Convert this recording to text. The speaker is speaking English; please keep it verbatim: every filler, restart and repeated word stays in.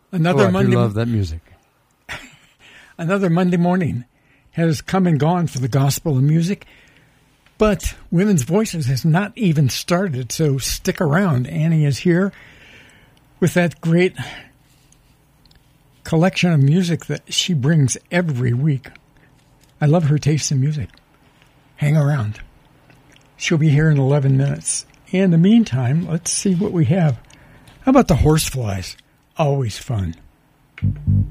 Another oh, I Monday. do love that music. Another Monday morning has come and gone for the gospel of music, but Women's Voices has not even started, so stick around. Annie is here with that great collection of music that she brings every week. I love her taste in music. Hang around. She'll be here in eleven minutes. In the meantime, let's see what we have. How about the Horseflies? Always fun.